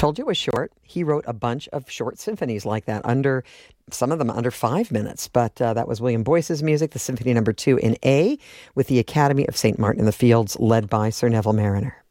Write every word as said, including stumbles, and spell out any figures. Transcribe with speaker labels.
Speaker 1: Told you it was short. He wrote a bunch of short symphonies like that, under some of them under five minutes. But uh, that was William Boyce's music, the Symphony Number Two in A, with the Academy of Saint Martin in the Fields, led by Sir Neville Marriner.